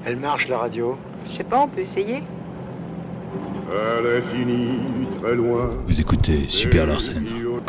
Elle marche la radio. Je sais pas, on peut essayer. À l'infini, très loin. Vous écoutez Super Larsen.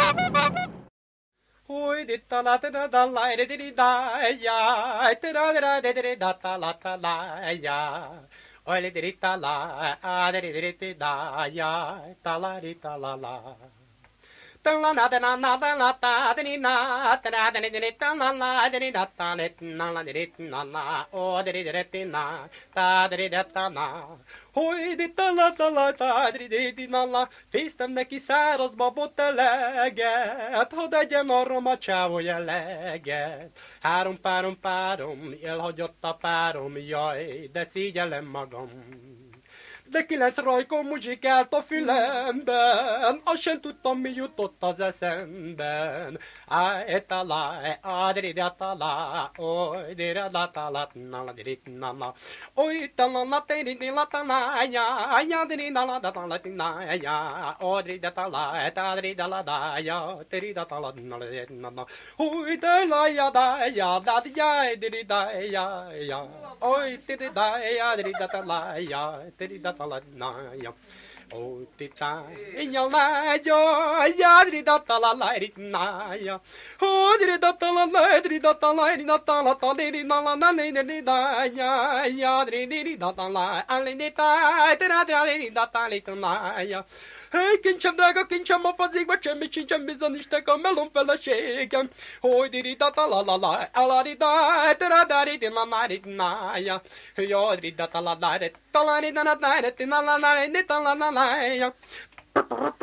Fésztem neki száraz babot eleget, hogy egyen arra macsávó jelleget. Három párom, elhagyott a párom, jaj, de szégyellem magam. De 9 rajkó muzsikált a fülemben, azt sem tudtam, mi jutott az eszemben. Ájtala, ádridatala, oly, diradatala, naladiritnala, oly, talala, téridilatala, jadridaladatalatinaya, odridatala, ádridaladája, teridatala, naladiritnala, oly, delajadája, dadjaj, diridája, oly, tiridája, dridatalája, teridatala. Oh, tita, inhalaya, yadridatala, lightinaya. Oh, diridatala, lightridatala, diridatala, tadirinala, nanidaya, yadridatala, alidita, tiradridatalitanaya. Hey, kincsem drága, kincsem a fazékba, semmi sincsen bizonyistek a melon feleségem. Hogy diridatala, alaridá, tiradaritinanaritnája. Jadridatala, talaridanatnáritinanaritinalanaya.